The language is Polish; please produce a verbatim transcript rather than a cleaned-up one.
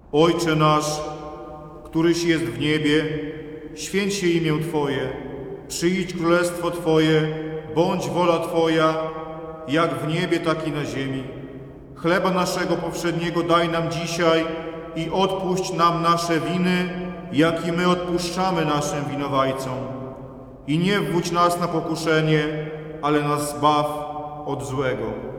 Ojcze nasz, któryś jest w niebie, święć się imię Twoje, przyjdź królestwo Twoje, bądź wola Twoja, jak w niebie, tak i na ziemi. Chleba naszego powszedniego daj nam dzisiaj i odpuść nam nasze winy, jak i my odpuszczamy naszym winowajcom. I nie wwódź nas na pokuszenie, ale nas zbaw od złego.